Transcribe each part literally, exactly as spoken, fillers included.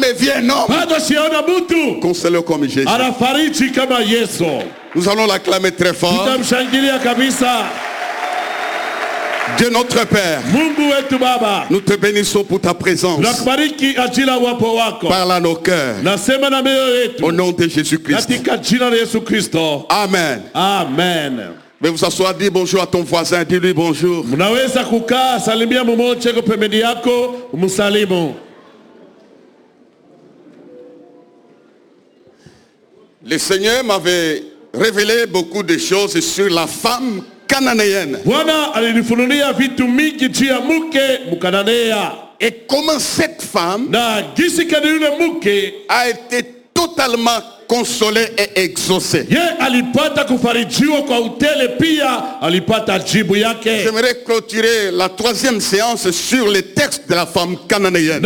devient homme, consolez-le comme Jésus. Nous allons l'acclamer très fort. Dieu notre Père, nous te bénissons pour ta présence. Parle à nos cœurs. Au nom de Jésus-Christ. Amen. Amen. Mais vous asseoir, dis bonjour à ton voisin, dis-lui bonjour. Le Seigneur m'avait révélé beaucoup de choses sur la femme cananéenne. Et comment cette femme a été totalement consolée et exaucée. J'aimerais clôturer la troisième séance sur les textes de la femme cananéenne.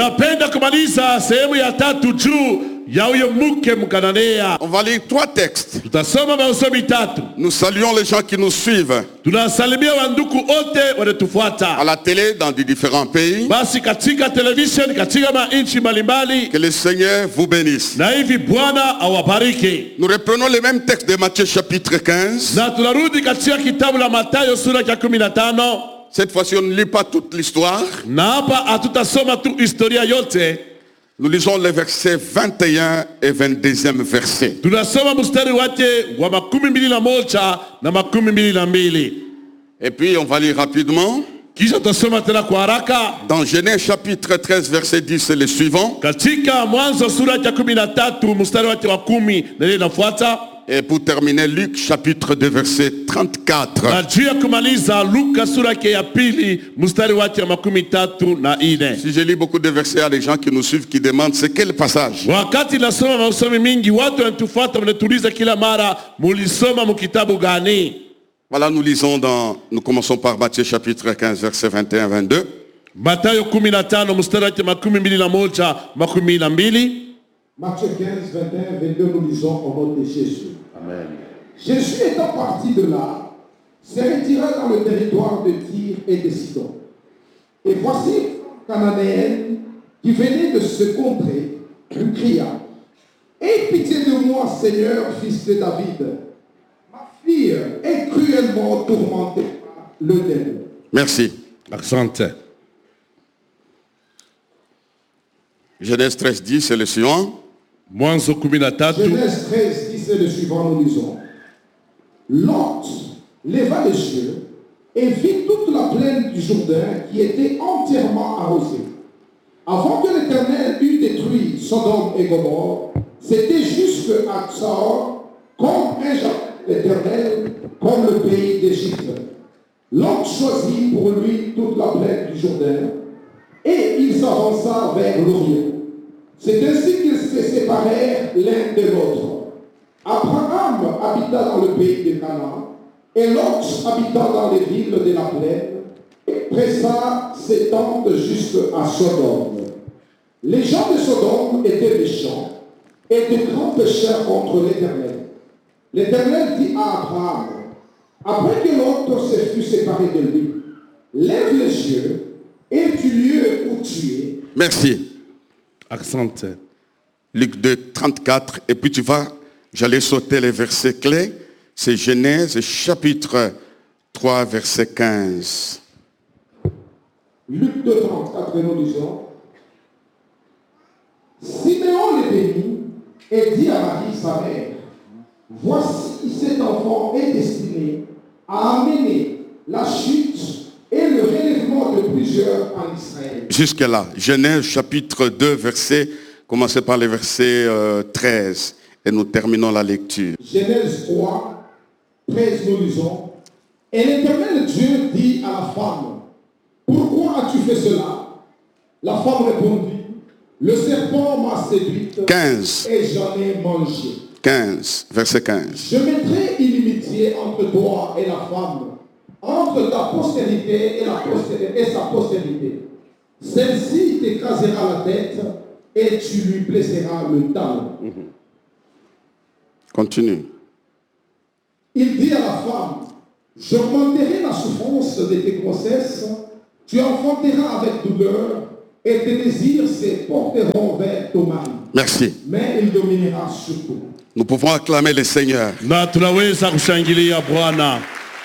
On va lire trois textes. Nous saluons les gens qui nous suivent à la télé dans des différents pays. Que le Seigneur vous bénisse. Nous reprenons les mêmes textes de Matthieu chapitre quinze. Cette fois-ci on ne lit pas toute l'histoire. Nous lisons les versets vingt et un et vingt-deuxième verset. Et puis on va lire rapidement. Dans Genèse chapitre treize verset dix et le suivant. Et pour terminer, Luc chapitre deux verset trente-quatre. Si je lis beaucoup de versets à les gens qui nous suivent qui demandent c'est quel passage. Voilà, nous lisons dans, nous commençons par Matthieu chapitre quinze verset vingt et un vingt-deux. Matthieu quinze, vingt et un, vingt-deux, nous lisons au nom de Jésus. Amen. Jésus étant parti de là, s'est retiré dans le territoire de Tyr et de Sidon. Et voici Cananéenne qui venait de se contrer, lui cria: aie pitié de moi, Seigneur, fils de David. Ma fille est cruellement tourmentée par le démon. Merci. Accent. Genèse treize, dix, c'est le suivant. Genèse treize, dix et le suivant, nous lisons. Lot leva les yeux et vit toute la plaine du Jourdain qui était entièrement arrosée. Avant que l'Éternel eût détruit Sodome et Gomorrhe, c'était jusque à Tsar, comme un jardin l'Éternel, comme le pays d'Égypte. Lot choisit pour lui toute la plaine du Jourdain et il s'avança vers l'Orient. C'est ainsi qu'ils se séparèrent l'un de l'autre. Abraham habita dans le pays de Canaan, et Lot habita dans les villes de la plaine, et pressa ses tentes jusqu'à Sodome. Les gens de Sodome étaient méchants, et de grands pécheurs contre l'Éternel. L'Éternel dit à Abraham, après que Lot se fut séparé de lui, lève les yeux, et du lieu où tu es. Merci. Accent. Luc deux, trente-quatre. Et puis tu vas, j'allais sauter les versets clés. C'est Genèse chapitre trois, verset quinze. Luc deux, trente-quatre, nous lisons. Siméon les bénit et dit à Marie, sa mère, voici cet enfant est destiné à amener la chute et le relèvement de plusieurs en Israël. Jusque-là, Genèse chapitre deux, verset, commencez par le verset euh, treize, et nous terminons la lecture. Genèse trois, treize, nous lisons. Et l'Éternel Dieu dit à la femme, pourquoi as-tu fait cela? La femme répondit, le serpent m'a séduite quinze. Et j'en ai mangé. quinze, verset quinze. Je mettrai inimitié entre toi et la femme, entre ta postérité et, la postérité et sa postérité. Celle-ci t'écrasera la tête et tu lui blesseras le talon. Mmh. Continue. Il dit à la femme, j'augmenterai la souffrance de tes grossesses, tu enfanteras avec douleur, et tes désirs se porteront vers ton mari. Merci. Mais il dominera sur tout. Nous pouvons acclamer le Seigneur. Na tunaweza kushangilia Bwana.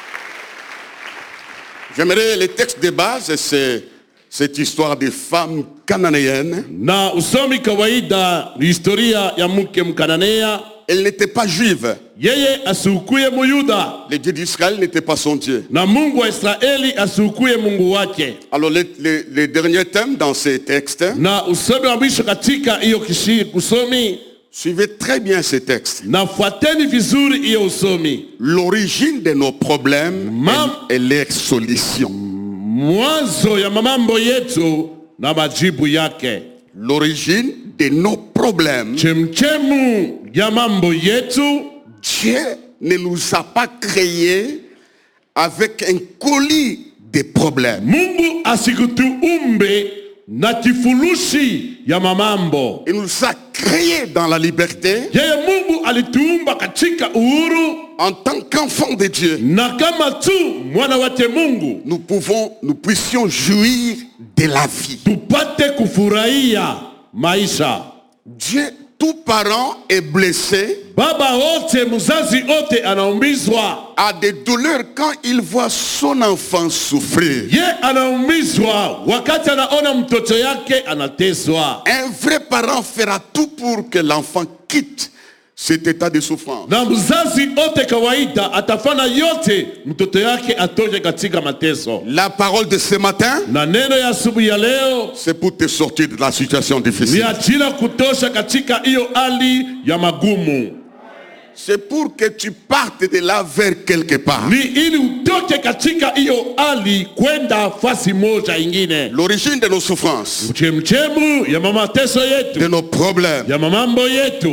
J'aimerais le texte de base, c'est cette histoire des femmes cananéennes. Na usomi kawaida ni historia ya mke mkananea. Elle n'était pas juive. Yeye asukuye muyuda. Le Dieu d'Israël n'était pas son Dieu. Na Mungu wa Israeli asukuye Mungu wake. Alors les, les, les derniers thèmes dans ces textes, Na usomi wa mwisho katika hiyo kishi usomi. suivez très bien ces textes. Na fuateni vizuri hiyo usomi. L'origine de nos problèmes Mam- et, et leur solution. Mwanzo ya mamambo yetu na majibu yake. L'origine de nos problèmes. Chemchemu ya mambo yetu. Dieu ne nous a pas créés avec un colis de problèmes. Mungu asikutuumbe na kifurushi ya mamambo. Il nous a créés dans la liberté Yeye Mungu alituumba katika uhuru en tant qu'enfants de Dieu. na kama tu mwana wake Mungu Nous pouvons, nous puissions jouir de la vie. tupate kufurahia maisha. Dieu, tout parent est blessé, Baba wote, mzazi wote anaumizwa. a des douleurs quand il voit son enfant souffrir. Ye anaumizwa wakati anaona mtoto yake anateswa. Un vrai parent fera tout pour que l'enfant quitte cet état de souffrance. Na mzazi wote kawaida atafanya yote mtoto yake atoke katika mateso. La parole de ce matin, Na neno ya asubuhi ya leo c'est pour te sortir de la situation ni difficile. ajira kutosha katika hiyo hali ya magumu. C'est pour que tu partes de là vers quelque part. Ni ili utoke katika hiyo hali kwenda fasi moja ingine. L'origine de nos souffrances, Mchemchemu ya mateso de yetu, nos problèmes. ya mamambo yetu.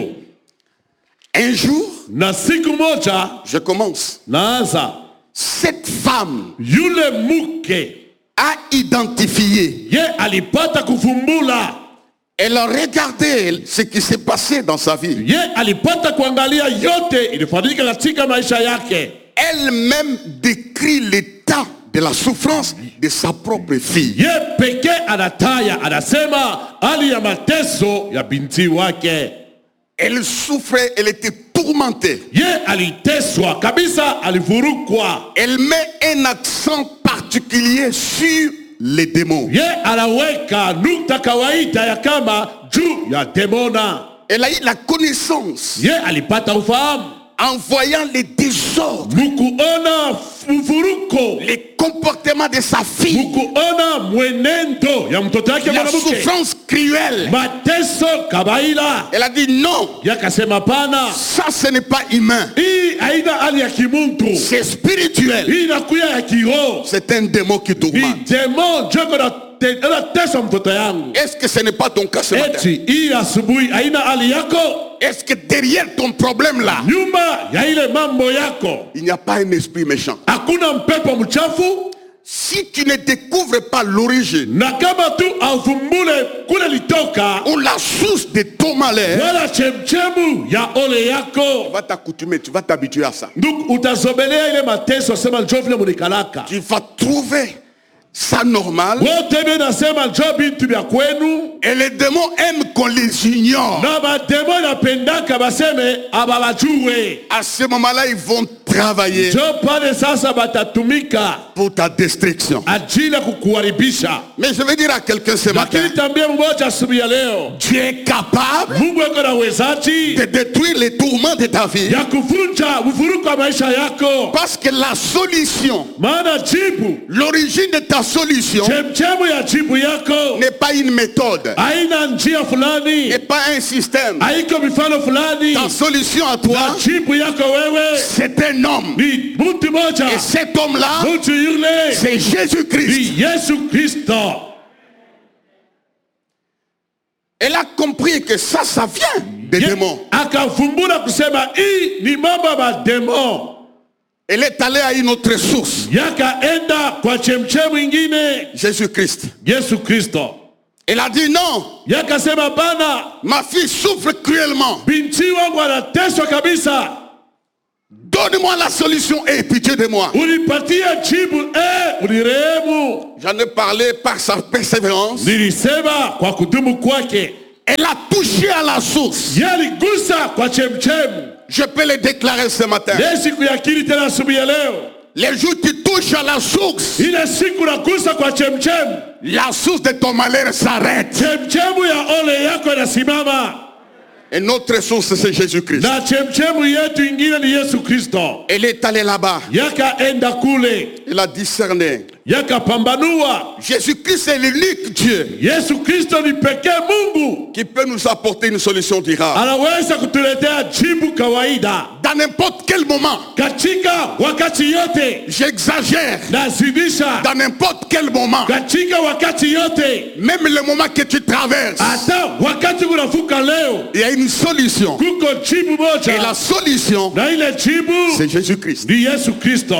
Un jour, Na siku moja je commence. naanza, Cette femme yule mke a identifié. ye alipata kufumbula. Elle a regardé ce qui s'est passé dans sa vie. Ye alipata kuangalia yote ilifanyika katika maisha yake. Elle-même décrit l'état de la souffrance de sa propre fille. Ye peke anataya anasema hali ya mateso ya binti wake. Elle souffrait, elle était tourmentée. Ye aliteswa kabisa, alivurukwa. Elle met un accent particulier sur les démons. Ye anaweka nukta kawaida ya kama juu ya demona. Elle a eu la connaissance Ye alipata ufahamu en voyant les désordres, mukuona mvuruko, les comportements de sa fille, mukuona mwenendo ya mtoto yake la mwanamke, souffrance cruelle. mateso kabaila. Elle a dit non, Yakasema pana, ça ce n'est pas humain, hii haina hali ya kimuntu, c'est spirituel. hii inakuya ya kiroho. C'est un démon qui Hii tourmente. demo joko na te- anatesa mtoto yangu. Est-ce que ce n'est pas ton cas ce matin? Eti hii asubuhi haina hali yako, Est-ce que derrière ton problème là, nyuma ya ile mambo yako il n'y a pas un esprit méchant? hakuna mpepo mchafu? Si tu ne découvres pas l'origine Na kama tu aufumbule kule litoka ou la source de ton malheur, wala chemchemu ya ole tu yako, vas t'accoutumer, tu vas t'habituer à ça. ndugu, utazobelea ile mateso, sema njoo vile munikalaka. Tu vas trouver ça normal. Wote bie nasema njoo bintu vya kwenu. Et les démons aiment qu'on les ignore. Na bademo napendaka baseme ababajue. À ce moment-là, ils vont travailler Njoo pale sasa batatumika pour ta destruction. ajili ya kukuharibisha. Mais je veux dire à quelqu'un ce matin, Lakini tambia mmoja asubuhi ya leo, tu es capable Mungu yuko na uwezaji de détruire les tourments de ta vie. ya kuvunja uvuruko wa maisha yako. Parce que la solution, Maana jibu, l'origine de ta solution chemchemu ya jibu yako n'est pas une méthode, haina njia fulani, n'est pas un système. haiko mifano fulani. Ta solution à toi, Jibu yako wewe c'est un homme. ni mtu moja, Et cet homme-là, mtu yule c'est Jésus-Christ. ni Yesu Kristo. Elle a compris que ça, ça vient des Ye- démons. Akafumbula kusema hii ni mambo ya mademo. Elle est allée à une autre source, Yakaenda kwa chemchemu ingine, Jésus-Christ. Yesu Kristo. Elle a dit non, Yakasema bana, ma fille souffre cruellement. binti wangu anateswa kabisa. donne-moi la solution et pitié de moi. Unipatie jibu, eh, unirehemu. J'en ai parlé par sa persévérance. Nilisema kwa kudumu kwake. Elle a touché à la source. Yaligusa kwa chemchemu. Je peux le déclarer ce matin. Leo siku ya akili tena asubuhi ya leo. Les jours qui touchent à la source, Ile siku nagusa kwa chemchemu. la source de ton malheur s'arrête. Chemchemu ya ole yako inasimama. Et notre source, c'est Jésus-Christ. Na chemchemu yetu ingine ni Yesu Kristo. Elle est allée là-bas. Yakaenda kule. Elle a discerné. Yakapambanua. Jésus-Christ est l'unique Dieu Yesu Kristo ni pekee Mungu. qui peut nous apporter une solution durable. Anaweza kutuletea jibu kawaida. Dans n'importe quel moment, Katika wakati yote. j'exagère, Nazidisha. dans n'importe quel moment, Katika wakati yote. même le moment que tu traverses, Hata wakati unavuka leo. il y a une solution. Kuko jibu moja. Et la solution, Na ile jibu c'est Jésus-Christ. ni Yesu Kristo.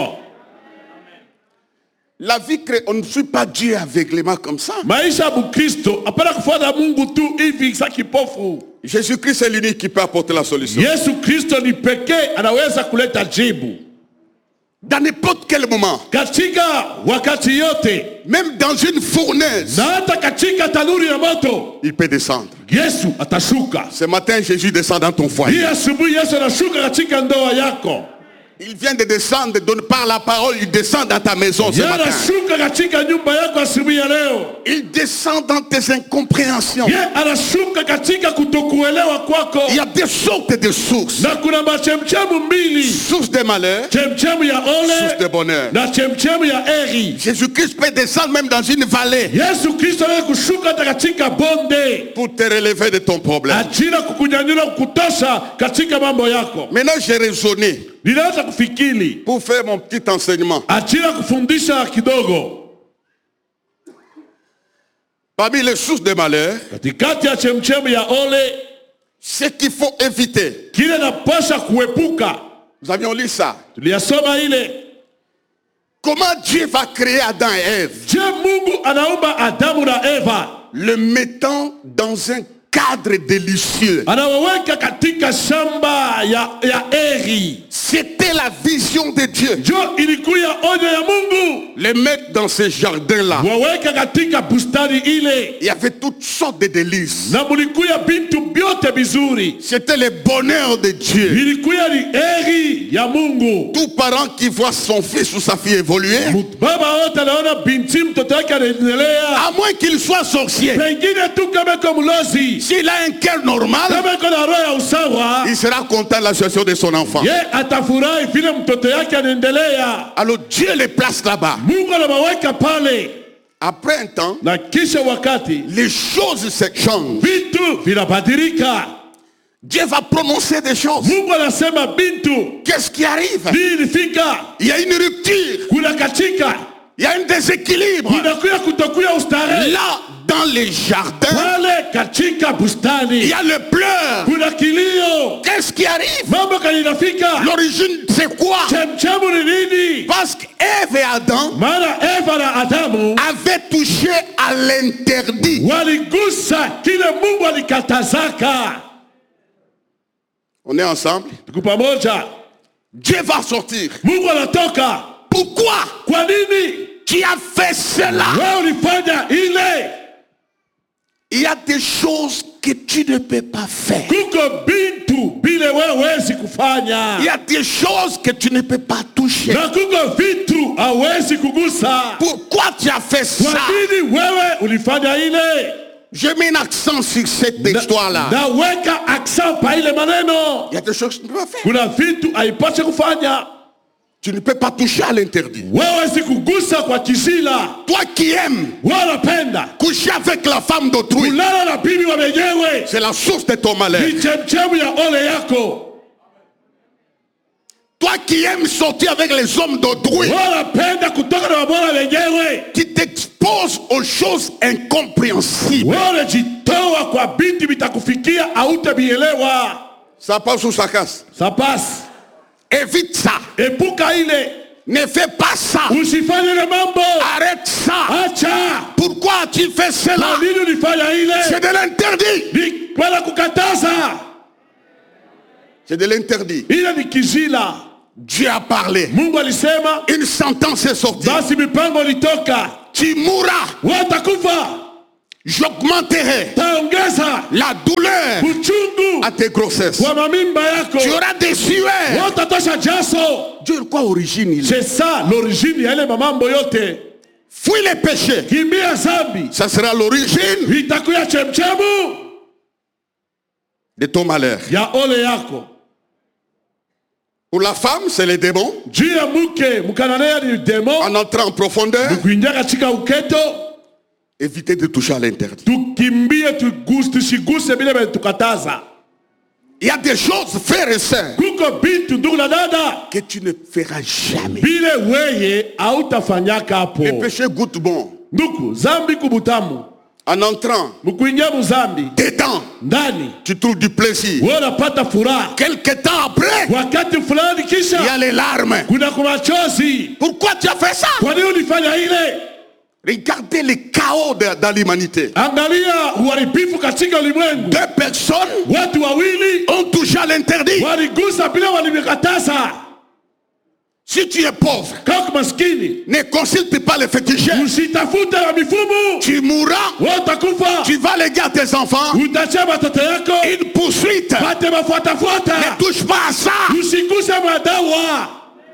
La vie crée, on ne suit pas Dieu aveuglément comme ça. Maisha ya Mkristo hapana kufuata Mungu tu hivi sa kipofu. Jésus-Christ est l'unique qui peut apporter la solution. Yesu Kristo ni pekee anaweza kuleta jibu. Dans n'importe quel moment, Katika wakati yote. même dans une fournaise, Na hata katika tanuri ya moto. il peut descendre. Yesu atashuka. Ce matin, Jésus descend dans ton Hii foyer. asubuhi Yesu anashuka katika ndoa yako. Il vient de descendre, de par la parole, il descend dans ta maison ce Yeye matin. anashuka katika nyumba yako asubuhi ya leo. Il descend dans tes incompréhensions. Yeye anashuka katika kutokuelewa kwako. Il y a des sortes de sources. Na kuna machemchemu mbili. Source de malheur, Chemchemu ya source de ole bonheur. na chemchemu ya eri. Jésus-Christ peut descendre même dans une vallée Yesu Kristo anaweza kushuka hata katika bonde. pour te relever de ton problème. Ajira kukunyanyua kutosha katika mambo yako. Maintenant, j'ai raisonné Ninaanza kufikiri. pour faire mon petit enseignement. Ajira kufundisha kidogo. Parmi les sources de malheur, Katikati ya chemchemu ya ole, ce qu'il faut éviter. kile napasha kuepuka. Nous avions lu ça. Tuliyasoma ile. Comment Dieu va créer Adam et Ève, Je Mungu anaumba Adamu na Eva. le mettant dans un cadre délicieux. Anawaweka katika shamba ya, ya eri. C'était la vision de Dieu. Jo ilikuya onyo ya Mungu. Les mettre dans ces jardins-là. Waweka katika bustani ile. Il y avait toutes sortes de délices. Na mulikuya bintu byote bizuri. C'était le bonheur de Dieu. Ilikuya ni eri ya Mungu. Tout parent qui voit son fils ou sa fille évoluer, Baba wote anaona binti mtoto wake anaendelea. à moins qu'il soit sorcier, Pengine tu kama iko mlozi. s'il a un cœur normal, Kama iko na roho ya usawa. il sera content de la situation de son enfant. Ye atafurahi vile mtoto yake anaendelea. Alors Dieu les place là-bas. Mungu anawaweka pale. Après un temps, Na kisha wakati les choses se changent. vitu vinabadilika. Dieu va prononcer des choses. Mungu anasema bintu Qu'est-ce qui arrive? vilifika. Il y a une rupture. Kuna katika. Il y a un déséquilibre. Kunakuya kutokuya ustarehe. Là, dans les jardins, Pale katika il bustani. y a le pleur. Kuna kilio. Qu'est-ce qui arrive? Mambo kalinafika. L'origine, c'est quoi? Chemchemu ni nini? Parce qu'Ève et Adam Maana Eva na Adamu avaient touché à l'interdit. waligusa kile Mungu alikatazaka. On est ensemble. Tuko pamoja. Dieu va sortir. Mungu anatoka. Pourquoi Kwa nini? tu as fait cela? Wewe ulifanya ile. Il y a des choses que tu ne peux pas faire. Kuko bintu bile wewe wezi kufanya. Il y a des choses que tu ne peux pas toucher. Na kuko vitu hawezi kugusa. Pourquoi tu as fait Kwa ça? nini wewe ulifanya ile? Je mets un accent sur cette histoire-là. Naweka accent pa ile maneno. Il y a des choses que tu ne peux pas faire. Kuna vitu haipaswi kufanya. Tu ne peux pas toucher à l'interdit. Wewe si kugusa kwa kizila. Toi qui aimes Wewe unapenda coucher avec la femme d'autrui, kulala na bibi wa wenyewe. c'est la source de ton malheur. Ni chemchemu ya ole yako. Toi qui aimes sortir avec les hommes d'autrui, Wewe unapenda kutoka na wabora wenyewe. qui t'exposes aux choses incompréhensibles. Wewe unajitoa kwa binti vitakufikia hautabielewa. Ça passe ou ça casse? Ça passe. Évite ça. Epuka ile. Ne fais pas ça. Usifanye ile mambo. Arrête ça. Acha. Pourquoi tu fais cela? Kwa nini ulifanya C'est ile? de l'interdit. Ni wala kukataza. C'est de l'interdit. Ile ni kizila. Dieu a parlé. Mungu alisema, Une sentence est sortie. basi mipango litoka. Tu mourras. Watakufa. J'augmenterai Taongeza la douleur uchungu à tes grossesses. kwa mamimba yako. Tu auras des sueurs. Watatosha jaso. Dieu, quoi origine il est? C'est ça l'origine ya ile mamambo yote. Fuis les péchés. Kimbia zambi. Ça sera l'origine Itakuya chemchemu de ton malheur. ya ole yako. Pour la femme, c'est les démons. Juu ya mke mkananea ni demo. En entrant en profondeur, Kuingia katika uketo. éviter de toucher à l'interdit. Tukimbie tugusi tusiguse bila tukataza. Il y a des choses, frères et sœurs, Kuko bitu ndugu na dada. que tu ne feras jamais. Bile weye hautafanyaka hapo. Le péché goûte bon. Ndugu, zambi kubutamu. En entrant Mkuingia muzambi. dedans, Ndani. tu trouves du plaisir. Wewe unapata furaha. Quelque temps après, Wakati fulani il y kisha a les larmes. kuna kumachozi. Pourquoi tu as fait ça? Kwa nini ulifanya ile? Regardez le chaos de- dans l'humanité. Angalia uharibifu katika ulimwengu. Deux personnes Watu wawili ont touché à l'interdit. waligusa bila walimekataza. Si tu es pauvre, Kama maskini, ne consulte pas les féticheurs. usitafute wa mifumu. Tu mourras, Watakufa. tu vas léguer à tes enfants Utachia watoto yako. une poursuite. Pate mafuatafuata. Ne touche pas à ça. Usiguse madawa.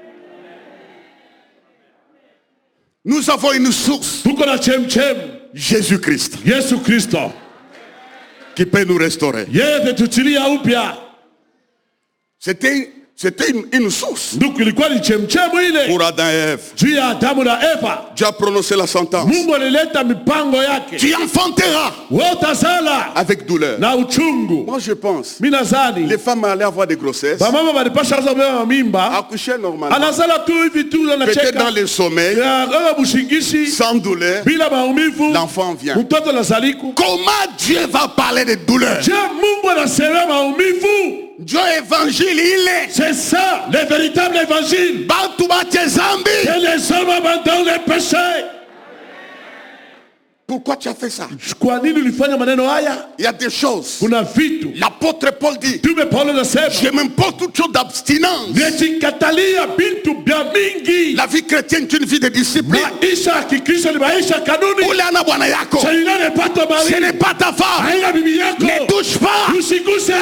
Nous avons une source, Tuko na chemchem. Jésus-Christ, Yesu Kristo. qui peut nous restaurer. Yeye atatuchilia upya. C'était, c'était une, une source Ndugu, ilikuwa ni chemchemu ile. pour Adam et Ève. Juu ya Adamu na Eva. Dieu a prononcé la sentence. Mungu alileta mipango yake. Tu enfanteras Wewe utazala avec douleur. na uchungu. Moi, je pense, Mimi nadhani les femmes allaient avoir des grossesses, bamama walipasha kubeba mimba. accoucher normalement, Anazala tu hivi tu peut-être anacheka. dans le sommeil, Ya kama bushingishi sans douleur, bila maumivu. l'enfant vient. Mtoto anazaliku. Comment Dieu va parler de douleur? Je Mungu anasema maumivu. Dieu évangile, il est. C'est ça, le véritable évangile. Batouba tes zambis. Que les hommes abandonnent les péchés. Pourquoi tu as fait ça? Kwa nini ulifanya maneno haya? Il y a des choses. Kuna vitu. L'apôtre Paul dit, Tume Paulo anasema, je m'impose toute chose d'abstinence. nimejikatalia vitu vya mingi. La vie chrétienne est une vie de discipline. Maisha ya Kikristo ni maisha ya kanuni. Ule ana bwana yako. Shalina ne pato Ce mali. n'est pas ta femme. Haina bibi yako. Ne touche pas. Usiguse.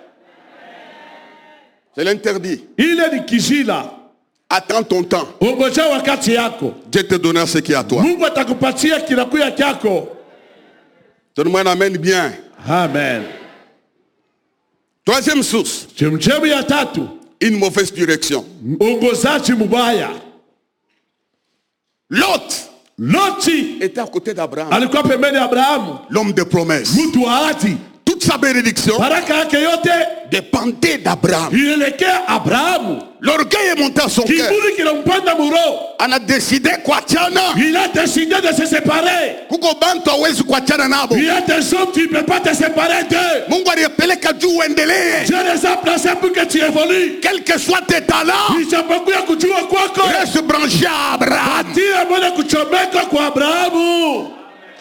C'est l'interdit. Ile ni kizila. Attends ton temps. Ongoja wakati yako. Dieu te donnera ce qui est à toi. Mungu atakupatia kinakuya kyako. Donne-moi un amen bien. Amen. Troisième source, Chemchemu ya tatu. une mauvaise direction. Ongozaji mubaya. Lot Loti était à côté d'Abraham, alikuwa pembeni ya Abrahamu. l'homme de promesse. Mtu wa ahadi. Toute sa bénédiction Baraka yake yote dépendait d'Abraham. ilielekea Abrahamu. L'orgueil est monté à son cœur. Kiburi kinampanda muro. On a décidé kuachana. Il a décidé de se séparer. Kuko bantu hawezi kuachana nabo. Il y a des hommes qui ne peuvent pas te séparer d'eux. Mungu aliyepeleka juu uendelee. Dieu les a placés pour que tu évolues. Quels que soient tes talents, Ijapokuwa kujua kwako. reste branché à Abraham. Tia moja kuchomeka kwa Abrahamu.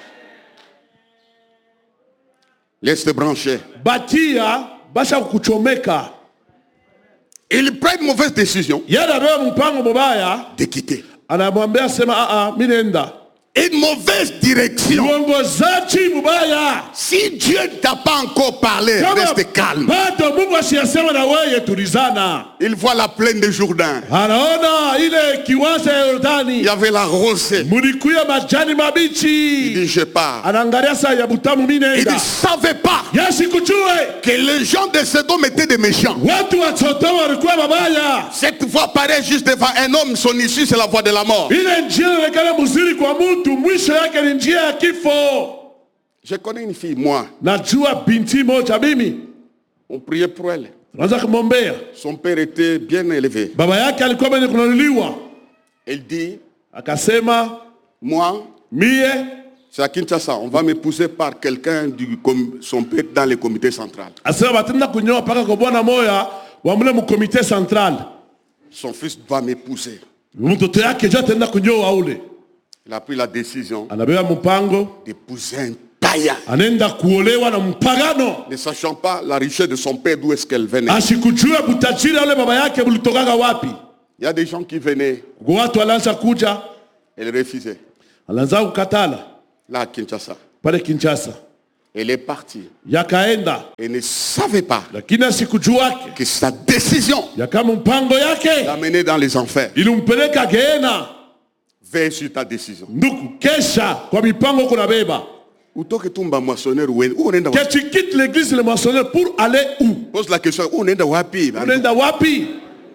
Laisse-te brancher. Batia basha kuchomeka. Il prend une mauvaise décision Yeye anabeba mpango mbaya. de quitter. Anamwambia sema a a mimi nenda. Une mauvaise direction. Uongozaji mbaya. Si Dieu ne t'a pas encore parlé, Kama reste calme. bado Mungu asiyasema na wewe tulizana. Il voit la plaine de Jourdain. Anaona ile kiwanja ya Il Yordani. y avait la rosée. Mulikuya majani Il mabichi. dit, je pars. Anaangalia saa ya butamu mimi Il nenda. ne savait pas Yasikujue. que les gens de Sodome étaient des méchants. Watu wa Sodoma walikuwa mabaya. Cette voie paraît juste devant un homme, son issue c'est la voie de la mort. Ile njia inaonekana mzuri kwa mtu, mwisho yake ni njia ya kifo. Je connais une fille, moi, Najua binti moja mimi. on priait pour elle. Tunaanza kumwombea. Son père était bien élevé. Baba yake alikuwa mwenye kununuliwa. Elle dit, Akasema, moi, mie c'est à Kinshasa, on va m'épouser par quelqu'un du com- son père dans le comité central. asema batenda kunyoa paka kwa bwana moya wa mle mu comité central. Son fils va m'épouser. Mtoto yake jo atenda kunyoa ule. Il a pris la décision Anabeba mpango, d'épouser un païen. anaenda kuolewa na mpagano. Ne sachant pas la richesse de son père, d'où est-ce qu'elle venait. Asikujua butajiri ule baba yake bulitokaga wapi. Il y a des gens qui venaient. Watu walianza kuja, Elle refusait. alianza kukatala. Là, à Kinshasa. Pale Kinshasa. Elle est partie. Yakaenda. Elle ne savait pas Lakini asikujuake. que sa décision Yakama mpango yake. l'amenait dans les enfers. Ilimpeleka Gehenna. Veille sur ta décision. Nduku, kesha kwa mipango kuna beba. Utoke tumba moissonneur où on est. Que tu quittes l'église le moissonneur pour aller où? Pose la question, où on est wapi? Unaenda wapi?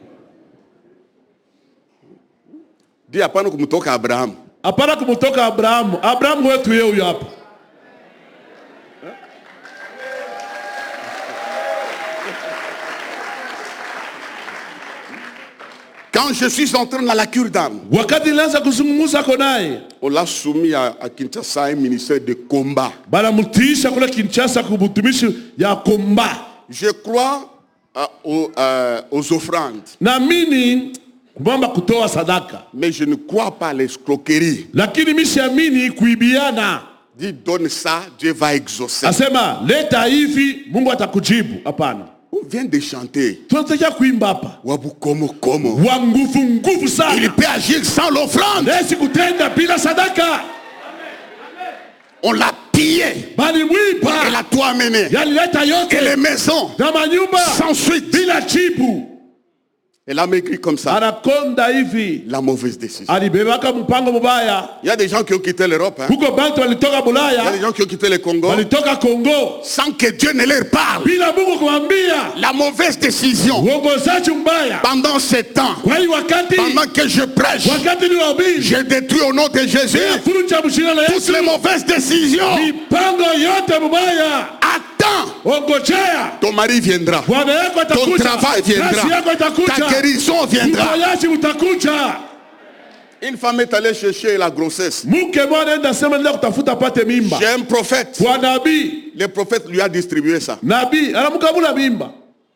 Dis hapana kumtoka Abraham. Hapana kumtoka Abraham. Abraham wetu yeye huyo hapa. Quand je suis entré dans la cure d'âme, Wakati nilianza kuzungumza konaye, on l'a soumis à, à Kinshasa, un ministère de combat. bana mutiisha kule Kinshasa kubutumishi ya komba. Je crois à, aux, euh, aux offrandes, Naamini kumamba kutoa sadaka. mais je ne crois pas à l'escroquerie. Lakini mimi siamini kuibiana. Dis donne ça, Dieu va exaucer. Asema leta hivi Mungu atakujibu. Hapana. On vient de chanter. Tunataka kuimba hapa. Wabu komo komo. Wa nguvu nguvu Il sana. peut agir sans l'offrande. Nesi kutenda bila sadaka. On l'a pillé. Bali Elle mwipa. a tout amené. Yalileta Et les yote. maisons, Na manyumba. sans suite. Bila jibu. Elle a maigri comme ça. Anakonda hivi. La mauvaise décision. Alibebaka mpango mubaya. Il y a des gens qui ont quitté l'Europe. Hein. Huko bantu walitoka Il y a Bulaya. des gens qui ont quitté le Congo. Walitoka Kongo. Sans que Dieu ne leur parle. Bila Mungu kumwambia. La mauvaise décision. Uongozaji mbaya. Pendant ce temps, Kwa hiyo wakati. pendant que je prêche, Wakati ni wabili. je détruis au nom de Jésus Funja mshina la toutes Yesu. les mauvaises décisions. Mipango yote mubaya. Attends, Ongojea. ton mari viendra. Bwana yako Ton atakuja. travail Kazi viendra. yako Ta itakuja. guérison viendra. Uponyaji utakuja. Une femme est allée chercher la grossesse. Mke mwana enda sema nenda kutafuta apate mimba. J'ai un prophète. Kwa nabii. Le prophète lui a distribué ça. Nabii anamkabula mimba.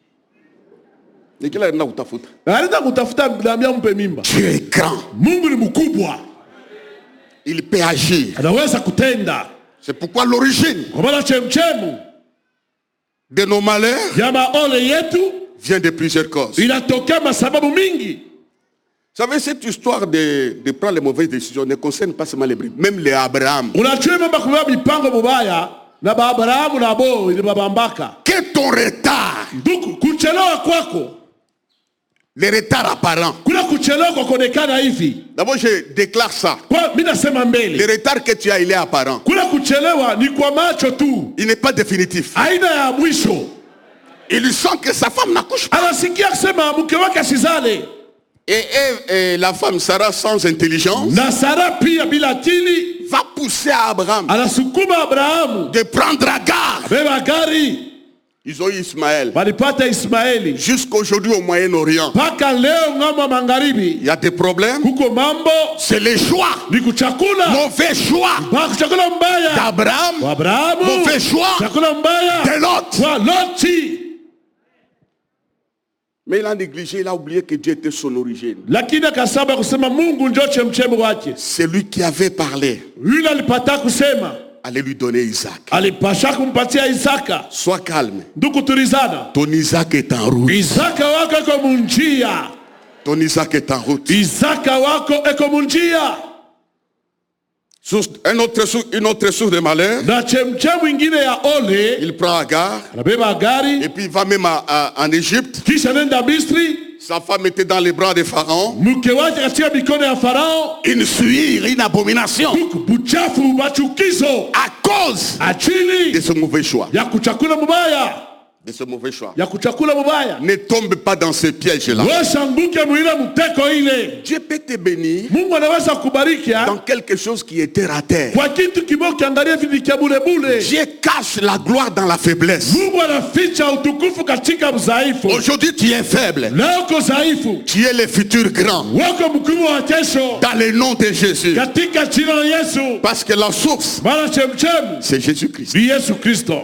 Et qu'il a dit, utafuta. Anaenda kutafuta nabii ampe mimba. Dieu est grand. Mungu ni mkubwa. Il peut agir. Anaweza kutenda. C'est pourquoi l'origine Kwa maana chemchemu de nos malheurs ya maole yetu vient de plusieurs causes. inatokea masababu mingi. Vous savez, cette histoire de, de prendre les mauvaises décisions ne concerne pas seulement les bribes, même les Abraham. Unachua mambo kubeba mipango mubaya na ba Abrahamu na bo ni babambaka. Que ton retard, Ndugu, kuchelewa kwako, les retards apparents. kuna kuchelewa kwa kuonekana hivi. D'abord, je déclare ça. Kwa mimi nasema Le mbele. retard que tu as, il est apparent. Kuna kuchelewa ni kwa macho tu. Il n'est pas définitif. Aina ya mwisho. Il sent que sa femme n'accouche pas. Anasikia kusema mke wake asizale. Et, et- et la femme Sarah, sans intelligence, Na Sara pia bila akili va pousser à Abraham anasukuma Abrahamu de prendre Agar. beba gari. Ils ont eu Ismaël. Walipata Ismaeli. Jusqu'aujourd'hui au Moyen-Orient, Mpaka leo ng'ambo magharibi il y a des problèmes. huko mambo C'est les choix. ni kuchakula. Mauvais choix Mpaka kuchakula mbaya. d'Abraham, Wa Abrahamu. mauvais choix Chakula mbaya. de Lot. Wa Loti. Mais il a négligé, il a oublié que Dieu était son origine. Lakini akasaba kusema Mungu ndio chemchemu wake. C'est lui qui avait parlé. Yule alipata kusema. Allez lui donner Isaac. Alipasha kumpatia Isaka. Sois calme. Ndugu tulizana. Ton Isaac est en route. Isaka wako eko munjia. Ton Isaac est en route. Isaka wako eko munjia. Source- un autre source- une autre source de malheur. Na chemchemu ingine ya ole. Il prend Agar. Anabeba gari. Et puis il va même à- à- en Égypte. Kisha nenda Misri. Sa femme était dans les bras de Pharaon. Mke wake katika mikono ya Farao. Une suire, une abomination. Buchafu, machukizo. À cause de Achili ce mauvais choix. ya kuchakula mubaya. De ce mauvais choix. Ya kuchakula mubaya. Ne tombe pas dans ce piège-là. Wesanguke mwile mteko ile. Dieu peut te bénir Mungu anaweza kukubariki dans quelque chose qui est terre à terre. kwa kitu kimoja kiangalia vitu vya bure bure. Dieu cache la gloire dans la faiblesse. Mungu anaficha utukufu katika udhaifu. Aujourd'hui, tu es faible. Leo uko dhaifu. Tu es le futur grand. Wako mkubwa wa kesho Dans le nom de Jésus. katika jina la Yesu. Parce que la source, Maana chemchemu c'est Jésus-Christ. ni Yesu Kristo.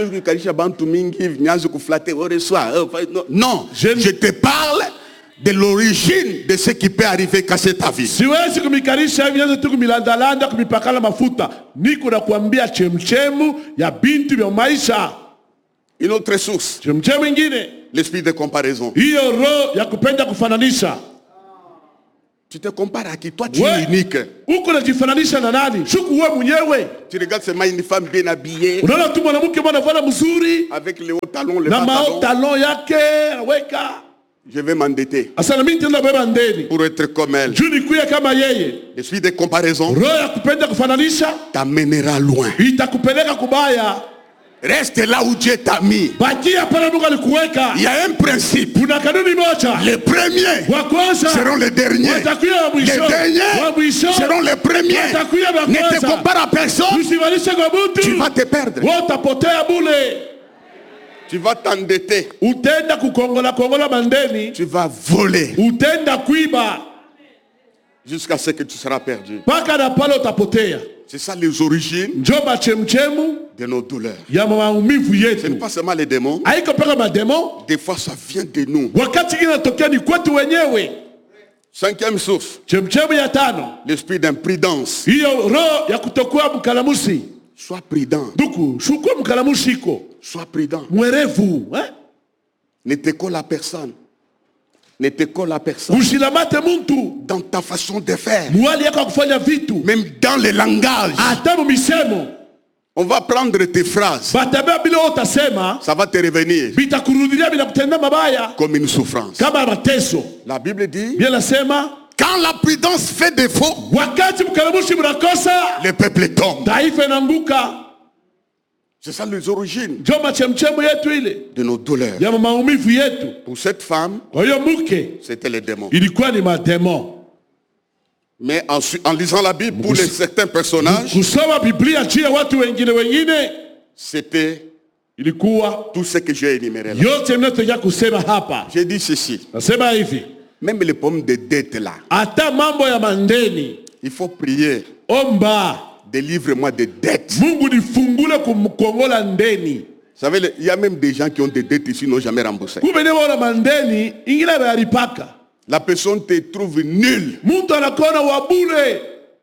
Non, Je- je te parle de l'origine de ce qui peut arriver casser ta vie. Siwezi kumikarisha hivi nyanzo tu kumilandalanda kumipakala mafuta. Niko na kuambia chemchemu ya bintu vya maisha. Une autre source, Chemchemu ingine l'esprit de comparaison. hiyo roho ya kupenda kufananisha. Tu te compares à qui? Toi, tu es We, unique. uko unajifananisha na nani? Shuku wewe mwenyewe. Tu regardes seulement une femme bien habillée, Unaona tu mwanamke mwanafanya mzuri avec les hauts talons, les na bas mao talons. talon yake anaweka. Je vais m'endetter Asana mimi nitaenda beba ndeni. pour être comme elle. Juu nikuye kama yeye. L'esprit de comparaison Roho ya kupenda kufananisha t'amènera loin. itakupeleka kubaya. Reste là où Dieu t'a mis. Bakia pale Mungu alikuweka. Il y a un principe. Kuna kanuni moja. Les premiers Wa kwanza seront les derniers. watakuya wa Les mwisho. Wa derniers mwisho seront les premiers. watakuya wa Ne te kwanza. compare à personne. Usivalishe kwa Tu mtu. vas te perdre. Wewe utapotea bule. Tu vas t'endetter. Utenda kukongola kongola mandeni. Tu vas voler Utenda kuiba. jusqu'à ce que tu seras perdu. Paka na pale utapotea. C'est ça les origines Njoba chemchemu de nos douleurs. ya maumivu Ce n'est yetu. pas seulement les démons. Haiko paka mademo. Des fois, ça vient de nous. Wakati inatokea ni kwetu wenyewe. Cinquième source, Chemchemu ya tano. l'esprit d'imprudence. Hiyo roho ya kutokuwa mkalamusi. Sois prudent. Duku, shukuwa mkalamusi iko. Sois prudent. Mwerevu, eh? Ne te colle à personne. Ne te colle à personne. Usilamate muntu. Dans ta façon de faire. Mwali yako kufanya vitu. Même dans les langages. Hata mu misemo. On va prendre tes phrases. Batabia bila utasema. Ça va te revenir Bitakurudilia bila kutenda mabaya. comme une souffrance. Kama mateso. La Bible dit, Bien nasema. quand la prudence fait défaut, Wakati mkalamushi mnakosa. le peuple tombe. Taifa inaanguka. C'est ça les origines Joma chemchemu yetu ile. de nos douleurs. Ya maumivu yetu. Pour cette femme, Kwa hiyo mke. c'était les démons. Ilikuwa ni mademo. Mais ensuite, en lisant la Bible, pour les certains personnages, Kusoma Biblia juu ya watu wengine wengine. c'était Ilikuwa. tout ce que j'ai énuméré là. Yote mnatoka kusema hapa. J'ai dit ceci, Nasema hivi. même les pommes de dette là, Hata mambo ya mandeni. il faut prier, Omba. délivre-moi des dettes. Mungu nifungule kumkongola ndeni. Vous savez, le- il y a même des gens qui ont des dettes ici, n'ont jamais remboursé. Kumbe ne wana mandeni ingine bayalipaka. La personne te trouve nul. Mtu anakuona wabule.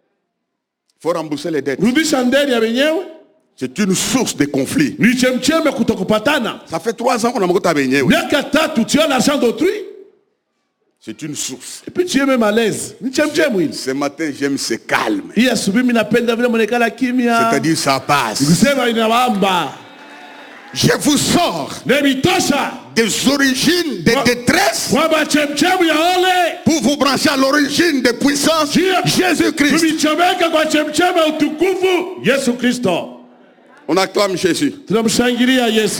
Il faut rembourser les dettes. Rudisha ndeni ya wenyewe. C'est une source de conflit. Ni chemcheme kutokupatana. Ça fait trois ans qu'on a mokota benye. Miaka tatu tu as l'argent d'autrui. C'est une source. Et puis tu es même à l'aise. Ni chemcheme hili. Ce matin, j'aime ce calme. Hii asubuhi mimi napenda vile monekana kimya. C'est-à-dire, ça passe. Kusema inawamba. Je vous sors Nebitosha. des origines de détresse Kwamba chemchemu ya ole. pour vous brancher à l'origine de puissance Jésus-Christ. Tumichomeka kwa chemchemu ya utukufu Yesu Kristo. On acclame Jésus. Tunamshangilia Yesu.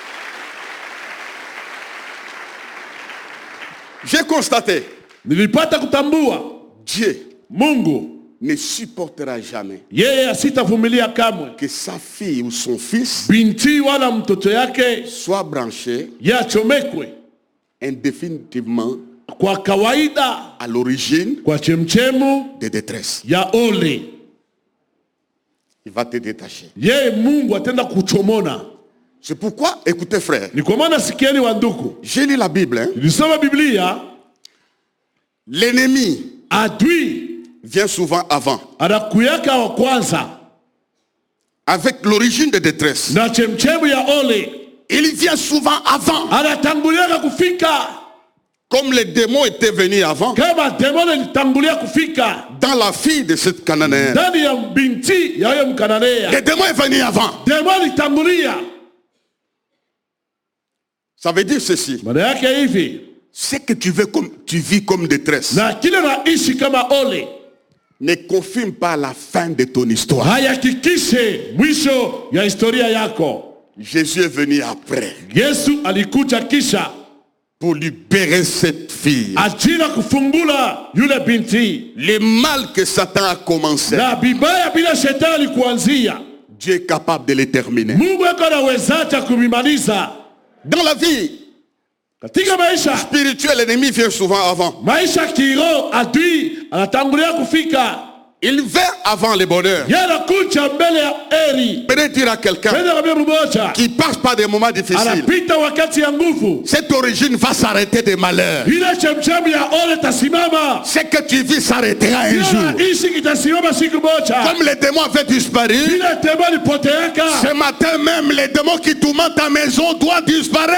J'ai constaté, Nilipata kutambua Dieu Mungu ne supportera jamais yeye asitavumilia kamwe que sa fille ou son fils binti wala mtoto yake soit branché yachomekwe indéfinitivement kwa kawaida à l'origine kwa chemchemu de détresse. ya ole. Il va te détacher. Yeye Mungu atenda kuchomona. C'est pourquoi, écoutez frère, Ni kwa maana sikieni wa ndugu. j'ai lu la Bible. Hein. Nilisoma Biblia, L'ennemi adui vient souvent avant anakuyaka wa kwanza avec l'origine de détresse. na chemchemu ya ole. Il vient souvent avant, Anatangulia kufika comme les démons étaient venus avant, kama demoni alitangulia kufika dans la fille de cette Cananéenne. ndani ya binti ya huyo Mkananea. Les démons est venu avant. Demoni alitangulia. Ça veut dire ceci. Maana yake hivi, Ce que tu veux comme tu vis comme détresse na kile naishi kama ole ne confirme pas la fin de ton histoire. hayakikishe mwisho ya historia yako. Jésus est venu après Yesu alikuja kisha pour libérer cette fille. ajili ya kufungula yule binti. Le mal que Satan a commencé, Na bibaya bila shetani alikuanzia, Dieu est capable de le terminer. Mungu yuko anawezacha kumimaliza. Dans la vie Katika maisha spirituelle, l'ennemi vient souvent avant. maisha kiroho, adui anatangulia kufika. Il vient avant le bonheur. Yeye anakuja mbele ya heri. Peut dire à quelqu'un Pende kwa mmoja qui passe par des moments difficiles, anapita wakati ya nguvu, cette origine va s'arrêter des malheurs. ile chemchemi ya ole tasimama. Ce que tu vis s'arrêtera un jour. Ile ishi kitasimama siku moja. Comme les démons avaient disparu, Ile tembo lipoteaka. ce matin même, les démons qui tourmentent ta maison doivent disparaître. Ile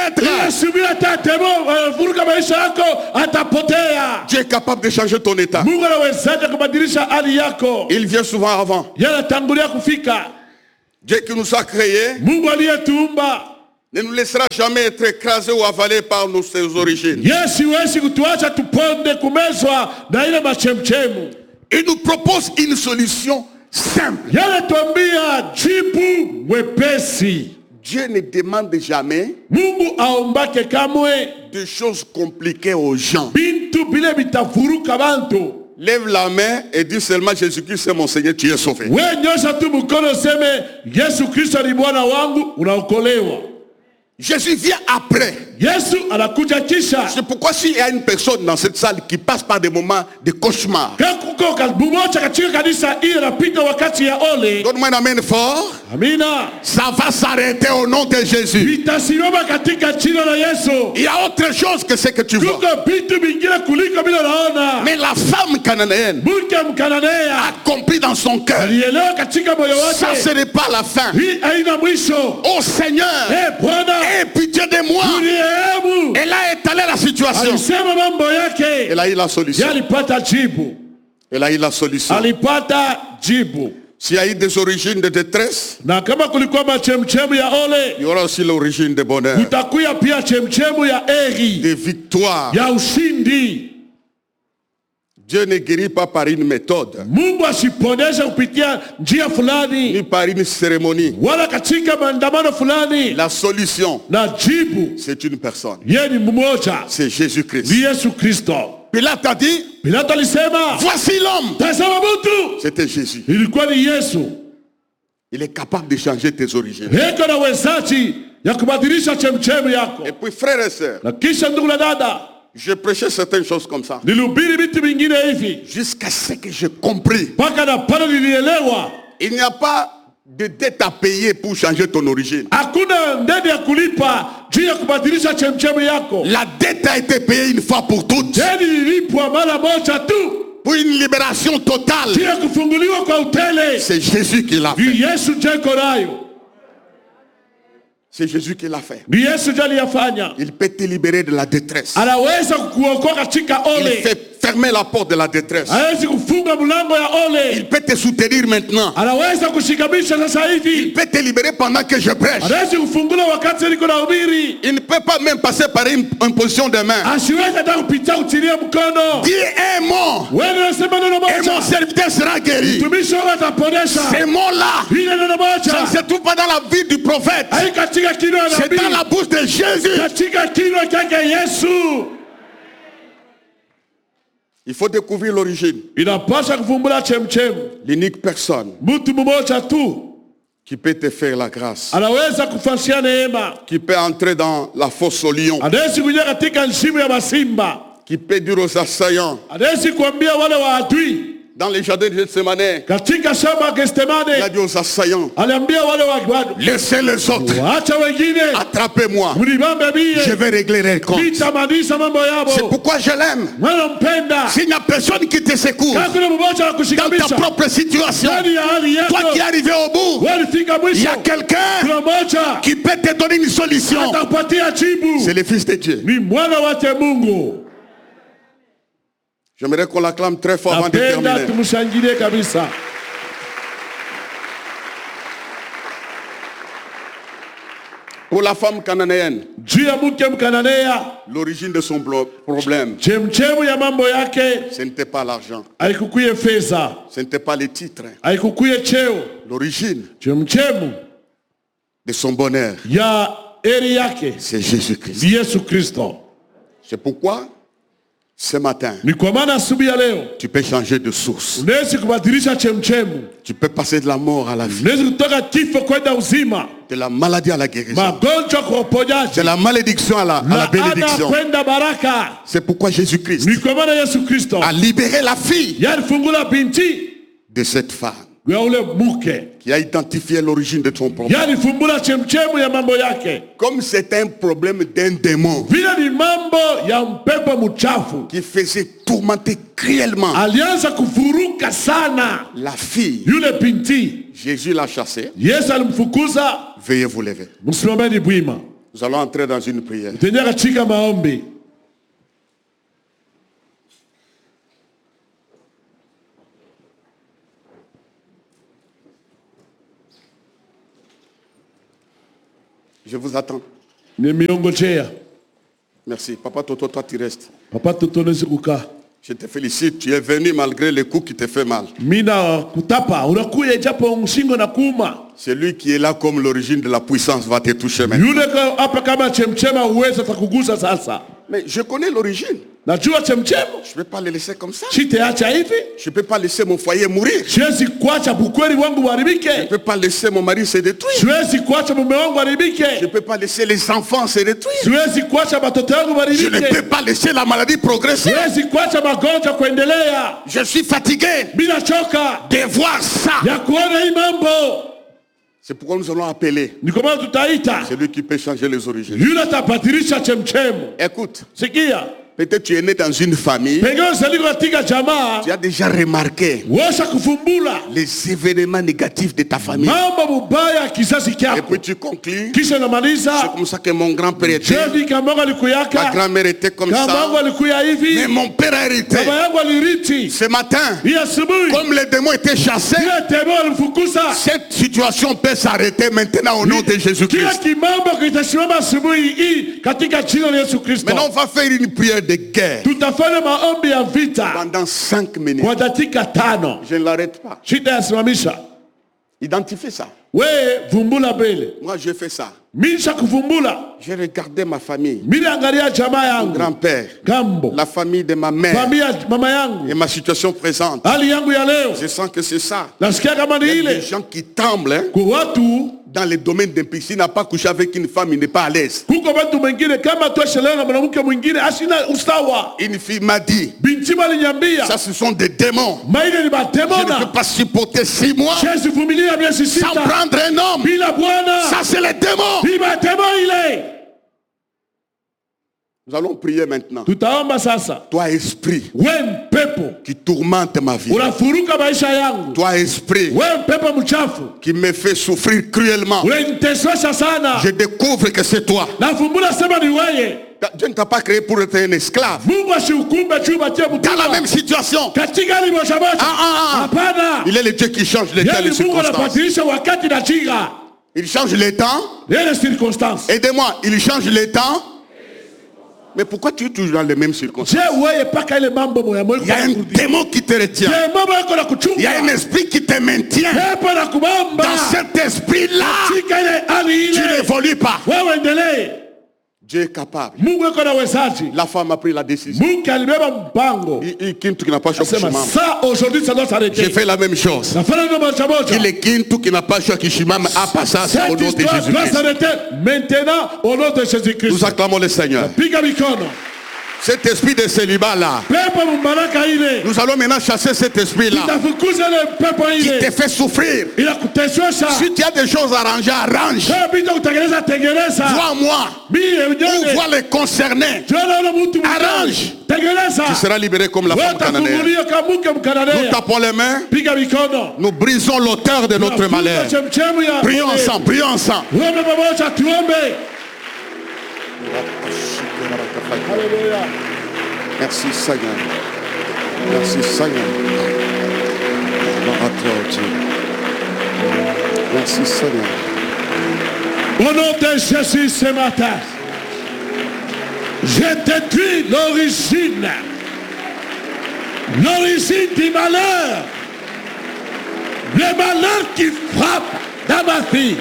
Yesu bila tatemo vuruga maisha yako atapotea. Dieu est capable de changer ton état. Mungu anawezaje kubadilisha hali yako? Il vient souvent avant. Yanatangulia kufika. Dieu qui nous a créés Mungu aliyetuumba ne nous laissera jamais être écrasés ou avalés par nos ses origines. Yesu wezi kutuacha tuponde kumezwa na ile machemchemu. Il nous propose une solution simple. Yanatuambia jibu mwepesi. Dieu ne demande jamais Mungu aombake kamwe de choses compliquées aux gens. bintu bile bitavuruka bantu. Lève la main et dis seulement Jésus-Christ c'est mon Seigneur, tu es sauvé. We nyosha tu mkono seme Yesu Kristo ni Bwana wangu, unaokolewa. Jésus vient après. Yesu anakuja kisha. C'est pourquoi s'il y a une personne dans cette salle qui passe par des moments de cauchemar, Kakuko kabumocha katika kanisa hii anapita wakati ya ole. donne-moi un amen fort. Amina. Ça va s'arrêter au nom de Jésus. Vitasimama katika jina la Yesu. Il y a autre chose que ce que tu vois. Kuko vitu vingine kuliko bila naona. Mais la femme cananéenne Mke mkananea a compris dans son cœur, alielewa katika moyo ça ce wake. n'est pas la fin. Hii haina mwisho. Oh Seigneur, Eh Bwana, aie pitié de moi. unirehemu. Elle a étalé la situation. Alisema mambo yake. Elle a eu la solution. Alipata jibu. Elle a eu la solution. Alipata jibu. S'il y a eu des origines de détresse, Na kama kulikuwa machemchemu ya ole, il y aura aussi l'origine de bonheur, kutakuya pia chemchemu ya eri, de victoire. ya ushindi. Dieu ne guérit pas par une méthode, Mungu asiponesha kupitia njia ni fulani par une cérémonie. wala katika maandamano fulani. La solution, Na jibu c'est une personne. yeye ni mmoja, C'est Jésus-Christ. ni Yesu Kristo. Pilate a dit, Pilato alisema, voici l'homme. tazama mtu. C'était Jésus. Ilikuwa ni Yesu. Il est capable de changer tes origines. Heko na wezaji ya kubadilisha chemchemu yako. Et puis frères et sœurs, Na kisha ndugu na dada, je prêchais certaines choses comme ça, nilihubiri vitu vingine hivi jusqu'à ce que j'ai compris. mpaka na pale nilielewa Il n'y a pas de dette à payer pour changer ton origine. hakuna ndeni ya kulipa juu ya kubadilisha chemchemu yako. La dette a été payée une fois pour toutes. Deni lilipwa mara moja tu Pour une libération totale. juu ya kufunguliwa kwa utele. C'est Jésus qui l'a Ni fait. Yesu jeko nayo, C'est Jésus qui l'a fait. ni Yesu ndiye aliyafanya. Il peut te libérer de la détresse. Anaweza kukuokoa katika Il ole, fait fermer la porte de la détresse. hawezi kufunga mlango ya ole, Il peut te soutenir maintenant. anaweza kushikamisha sasa Il hivi, peut te libérer pendant que je prêche. anaweza kufungula wakati niko nahubiri. Il ne peut pas même passer par une imposition de main. Asiwezi hata kupitia kutilia mkono. Dis un mot Wewe unasema neno et mon moja, serviteur sera guéri. mtumishi wako ataponesha. Ces mots-là, Hile neno ça moja ne se trouve pas dans la vie du prophète. hai katika kinywa ya C'est dans la nabii, bouche de Jésus. katika kinywa chake Yesu. Il faut découvrir l'origine. Inapasha kuvumbula chemchemu. L'unique personne Mtu mmoja tu qui peut te faire la grâce, anaweza kufasia neema, qui peut entrer dans la fosse au lion, anawezi kuingia katika nshimo ya masimba, qui peut dire aux assaillants, anawezi kuambia wale waadui dans les jardins de Gethsemane, katika shamba ya il a Getsemane, dit aux assaillants, aliambia wale wa laissez les autres, waacha wengine attrapez-moi, mnibambe je mie, vais régler les comptes. nitamanisha mambo C'est yabo. pourquoi je l'aime. Wanampenda. S'il n'y a personne qui te secoue Kama kuna mmoja wa dans ta kushikamisha propre situation, ndani ya hali toi qui es yako, arrivé au bout, walifika il y mwisho, a quelqu'un kuna mmoja qui peut te donner une solution. atakupatia jibu. C'est le Fils de Dieu. Ni mwana wake Mungu. J'aimerais qu'on l'acclame très fort avant de Napenda terminer. tumshangilie kabisa. Pour la femme cananéenne, Juu ya mke mkananea, l'origine de son blo- problème, chemchemu ya mambo yake ce n'était pas l'argent, haikukuye fedha, ce n'était pas les titres. haikukuye cheo. L'origine Chemchemu de son bonheur, ya eri yake c'est Jésus-Christ. ni Yesu Kristo. C'est pourquoi, ce matin, Ni kwa maana asubuhi ya leo tu peux changer de source. unaweza kubadilisha chemchemu, Tu peux passer de la mort à la vie, unaweza kutoka kifo kwenda uzima, de la maladie à la guérison, magonjwa kwa uponyaji, de la malédiction à la, à la laana bénédiction. kwenda baraka. C'est pourquoi Jésus-Christ Ni kwa maana Yesu Kristo a libéré la fille yalifungula binti de cette femme ya ule mke, qui a identifié l'origine de son problème. yalifumbula chemchemu ya mambo yake. Comme c'est un problème d'un démon Vile ni mambo ya mpepo mchafu, qui faisait tourmenter cruellement alianza kufuruka sana la fille, yule binti. Jésus l'a chassée. Yesu alimfukuza, Veuillez vous lever. msimameni bwima. Nous allons entrer dans une prière. Tutaingia katika maombi. Je vous attends. Nimeyongojea. Merci. Papa Toto, toi tu restes. Papa Toto nezi kukaa. Je te félicite. Tu es venu malgré les coups qui te fait mal. Mina kutapa. Unakuya ijapo mshingo na kuuma. Celui qui est là comme l'origine de la puissance va te toucher maintenant. Yule hapa kama chemchema uweza atakugusa sasa. Mais je connais l'origine. Najua chemchema. Je ne peux pas le laisser comme ça. Sitaacha hivi. Je ne peux pas laisser mon foyer mourir. Siwezi kuacha bukweli wangu uharibike. Je ne peux pas laisser mon mari se détruire. Siwezi kuacha mume wangu uharibike. Je ne peux pas laisser les enfants se détruire. Siwezi kuacha watoto wangu Je ne uharibike. peux pas laisser la maladie progresser. Siwezi kuacha magonjwa kuendelea. Je suis fatigué Bila choka de voir ça. ya kuona hii mambo. C'est pourquoi nous allons appeler Ni kwa maana tutaita celui qui peut changer les origines. yule atabadilisha chemchemu. Écoute, Sikia. peut-être tu es né dans une famille. Pengine usaliko katika jamaa. Tu as déjà remarqué Washa kufumbula les événements négatifs de ta famille. mambo mubaya ya kizazi Et kyako. puis tu conclus. Kisha C'est namaliza comme ça que mon grand-père était. jevi kamangu Ma alikuyaka. grand-mère était comme Kamangu ça. alikuya Mais hivi. mon père a hérité. Baba yangu aliriti. Ce matin, Hii asubuhi. comme les démons étaient chassés, Kila tebo alimfukuza. cette situation peut s'arrêter maintenant au nom de Kila Jésus-Christ. kimambo kitasimama asubuhi hii katika jina la Yesu Kristo. Maintenant, on va faire une prière de guerre Tutafanya maombi ya vita pendant cinq minutes. kwa dakika tano. Je ne l'arrête pas. Shida yasimamisha. Identifie ça. Wewe vumbula mbele. Moi, je fais ça. Misha kuvumbula. J'ai regardé ma famille, Mimi angalia jamaa yangu. grand-père, Gambo. la famille de ma mère Familia mama yangu. et ma situation présente. Hali yangu ya leo. Je sens que c'est ça. Nasikia kama ni Il y a des ile. gens qui tremblent hein, Kwa watu dans le domaine d'impudence. S'il n'a pas couché avec une femme, il n'est pas à l'aise. kuko watu wengine kama tuashelewa na mwanamke mwingine asina usawa. Une fille m'a dit, Binti aliniambia ça ce sont des démons. maile ni Je ne peux batemona. pas supporter six mois Siwezi vumilia miezi sans sita prendre un homme. bila bwana. Ça c'est les démons. Ni batemo ile. Nous allons prier maintenant. Tutaomba sasa. Toi esprit Wewe mpepo qui tourmente ma vie. unafuruka maisha yangu. Toi esprit Wewe mpepo mchafu qui me fait souffrir cruellement. unanitesesha sana. Je découvre que c'est toi. Nafumbula sema ni wewe. Dieu ne t'a pas créé pour être un esclave. Mungu asihukume chuma cha Dans la même situation. katika hali moja moja. Ah, ah, ah. Hapana. Il est le Dieu qui change les temps et Yaani les Mungu circonstances. anabadilisha wakati na jinga. Il change les temps. Yale circonstances. Aidez-moi, il change les temps. Mais pourquoi tu es toujours dans les mêmes circonstances? Je wewe paka ile mambo moya moyo. Il y a un démon qui te retient. Je mambo yako na kuchunga. Il y a un esprit qui te maintient. Pepo na kubamba. Dans cet esprit-là, Katika ile hali tu ile. n'évolues pas. Wewe endelee. Dieu est capable. Mungu yuko na uwezaji. La femme a pris la décision. Mungu alibeba mpango. Il- il- Kintu qui n'a pas choisi Sema Kishimama. ça aujourd'hui ça doit J'ai s'arrêter. fait la même chose. Nafanya ndio moja moja. Il est Kintu qui n'a pas choisi Kishimama a passé au Cette nom de histoire doit Jésus-Christ. s'arrêter maintenant au nom de Jésus-Christ. Nous acclamons le Seigneur. Piga mikono. Cet esprit de célibat-là, Pepo mbaraka ile. nous allons maintenant chasser cet esprit-là Itafukuza ile pepo qui te ile. fait souffrir. Inakutesesha. Si tu as des choses à arranger, arrange. Wewe bila kutengeneza tengeneza. Vois-moi Mimi ou mwenyewe. vois les concernés. Tuona ule mtu Arrange. Tengeneza. Tu seras libéré comme la Wewe femme cananéenne. utafunguliwa kama mke Nous mkananea. tapons les mains. Piga mikono. Nous brisons l'auteur de notre malheur. Chemchemu ya. Prions ensemble, prions ensemble. Tuombe pamoja tuombe. Haleluya. Merci Seigneur. Merci Seigneur. Gloire à toi, oh Dieu. Merci Seigneur. Au nom de Jésus ce matin, je détruis l'origine, l'origine du malheur, le malheur qui frappe dans ma vie.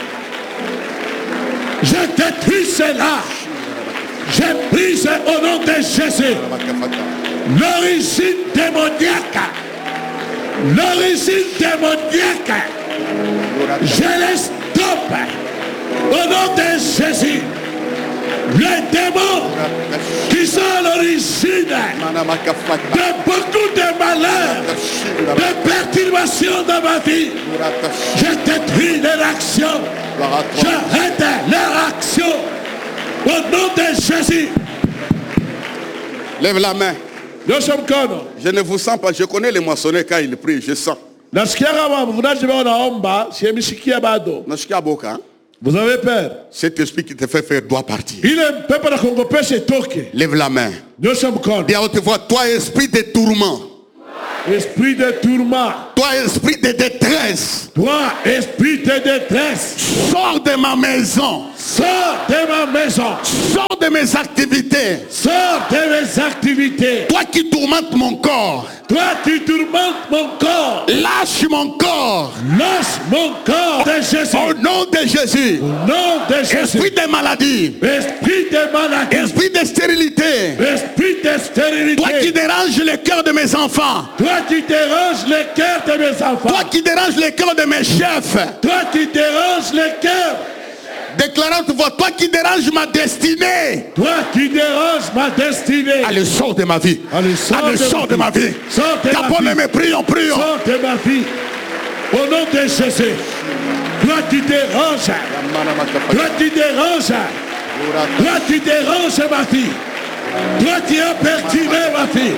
Je détruis cela. Je brise au nom de Jésus l'origine démoniaque. L'origine démoniaque. Je les stoppe au nom de Jésus. Les démons qui sont à l'origine de beaucoup de malheurs, de perturbations dans ma vie. Je détruis leur action. J'arrête leur action. Au nom de Jésus. Lève la main. Nyosha mkono. Je ne vous sens pas. Je connais les moissonneurs quand ils prient. Je sens. Nasikia kama mvunaji wao naomba, siemisikia bado. Nasikia boka. Vous avez peur? Cet esprit qui te fait faire doit partir. Ile pepo na kuogopesha itoke. Lève la main. Nyosha mkono. Dis à haute voix, toi esprit de tourment. Esprit de tourment. Toi esprit de détresse. Toi esprit de détresse. Sors de ma maison. Sors de ma maison. Sors de mes activités. Sors de mes activités. Toi qui tourmentes mon corps. Toi qui tourmentes mon corps. Lâche mon corps. Lâche mon corps de Jésus. Au nom de Jésus. Au nom de Jésus. Esprit de maladie. Esprit de maladie. Esprit de stérilité. Esprit de stérilité. Toi qui déranges le cœur de mes enfants. Toi qui déranges le cœur de mes enfants. Toi qui déranges le cœur de mes chefs. Toi qui déranges le cœur. Déclarant tu vois, toi qui déranges ma destinée. Toi qui déranges ma destinée. Allez, sors de ma vie. Allez, sors, Allez, de, sors ma de ma vie. Sors de Tapons ma vie. mes prions, prions. Sors de ma vie. Au nom de Jésus. Toi qui déranges. Toi qui déranges. Toi qui déranges ma vie. Toi qui as perturbé ma vie.